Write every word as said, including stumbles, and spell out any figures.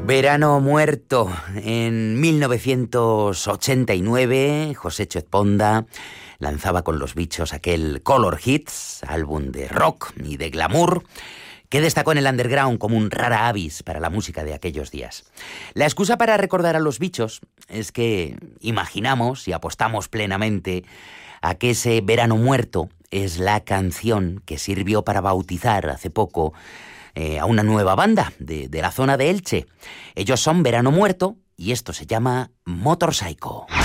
Verano muerto. En mil novecientos ochenta y nueve, José Chetponda lanzaba con Los Bichos aquel Color Hits, álbum de rock y de glamour, que destacó en el underground como un rara avis para la música de aquellos días. La excusa para recordar a Los Bichos es que imaginamos y apostamos plenamente a que ese Verano muerto es la canción que sirvió para bautizar hace poco eh, a una nueva banda de, de la zona de Elche. Ellos son Verano Muerto y esto se llama Motorpsycho.